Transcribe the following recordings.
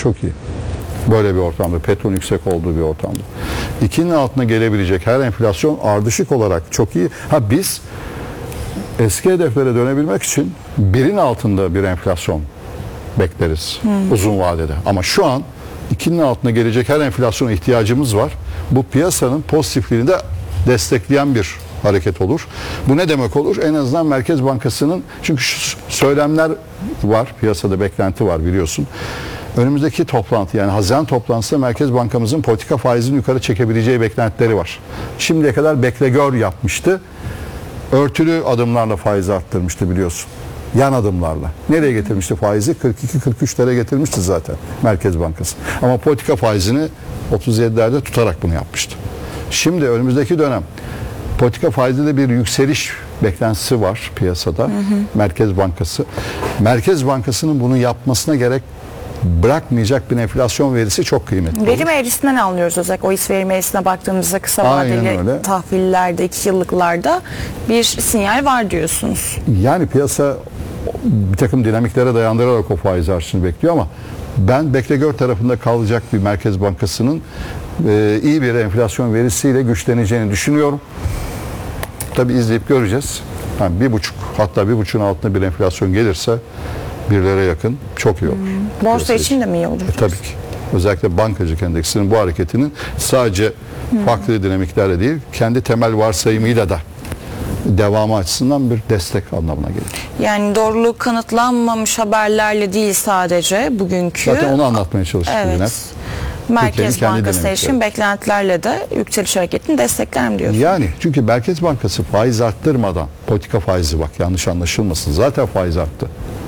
çok iyi. Böyle bir ortamda, petrol yüksek olduğu bir ortamda. 2'nin altına gelebilecek her enflasyon ardışık olarak çok iyi. Biz eski hedeflere dönebilmek için 1'in altında bir enflasyon bekleriz uzun vadede. Ama şu an 2'nin altına gelecek her enflasyona ihtiyacımız var. Bu piyasanın pozitifliğini de destekleyen bir hareket olur. Bu ne demek olur? En azından Merkez Bankası'nın, çünkü şu söylemler var, piyasada beklenti var biliyorsun. Önümüzdeki toplantı, yani Haziran toplantısında Merkez Bankamızın politika faizini yukarı çekebileceği beklentileri var. Şimdiye kadar bekle gör yapmıştı. Örtülü adımlarla faizi arttırmıştı biliyorsun. Yan adımlarla. Nereye getirmişti faizi? 42-43'lere getirmişti zaten Merkez Bankası. Ama politika faizini 37'lerde tutarak bunu yapmıştı. Şimdi önümüzdeki dönem politika faizinde bir yükseliş beklentisi var piyasada. Merkez Bankası. Merkez Bankası'nın bunu yapmasına gerek bırakmayacak bir enflasyon verisi çok kıymetli. Verim eğrisinden anlıyoruz özellikle. O verim eğrisine baktığımızda kısa vadeli tahvillerde, 2 yıllıklarda bir sinyal var diyorsunuz. Yani piyasa bir takım dinamiklere dayandırarak o faiz artışını bekliyor ama ben bekle gör tarafında kalacak bir Merkez Bankası'nın iyi bir enflasyon verisiyle güçleneceğini düşünüyorum. Tabii izleyip göreceğiz. Yani 1,5 hatta 1,5'un altında bir enflasyon gelirse 1'lere yakın çok iyi olur. Borsa için de mi iyi olur? Tabii ki. Özellikle bankacılık endeksinin bu hareketinin sadece farklı dinamiklerle değil, kendi temel varsayımıyla da devamı açısından bir destek anlamına gelir. Yani doğruluğu kanıtlanmamış haberlerle değil sadece bugünkü. Zaten onu anlatmaya çalıştık yine. Merkez Bankası için beklentilerle de yükseliş hareketini destekler mi diyorsunuz? Yani çünkü Merkez Bankası faiz arttırmadan, politika faizi bak yanlış anlaşılmasın, zaten faiz arttı.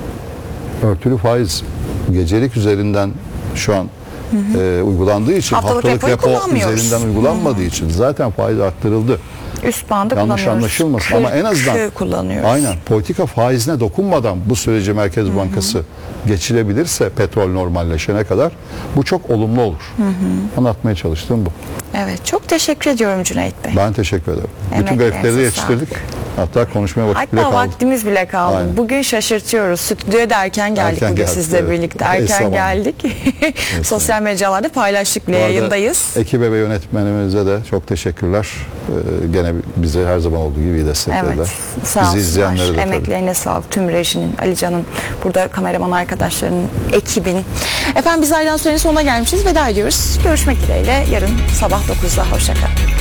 Örtülü faiz gecelik üzerinden şu an uygulandığı için haftalık repo üzerinden uygulanmadığı için zaten faiz arttırıldı. Üst bandı yanlış anlaşılmasın ama en azından aynen politika faizine dokunmadan bu süreci Merkez Bankası geçilebilirse petrol normalleşene kadar bu çok olumlu olur. Anlatmaya çalıştığım bu. Evet, çok teşekkür ediyorum Cüneyt Bey. Ben teşekkür ederim. Bütün grafikleri de yetiştirdik. Hatta konuşmaya vakit bile kaldı. Hatta vaktimiz bile kaldı. Aynen. Bugün şaşırtıyoruz. Stüdyoya da erken geldik bugün sizle birlikte. Erken geldik. Sosyal mecralarda paylaştık bile, yayındayız. Ekibe ve yönetmenimize de çok teşekkürler. Gene bize her zaman olduğu gibi iyi desteklediler. Evet, sağ olsunlar. Bizi izleyenlere de emeklerine sağlık. Tüm rejinin, Ali Can'ın, burada kameraman arkadaşlarının, ekibin. Efendim biz ayrılan sürenin sonuna gelmişiz. Veda ediyoruz. Görüşmek dileğiyle yarın sabah 9'da. Hoşça kalın.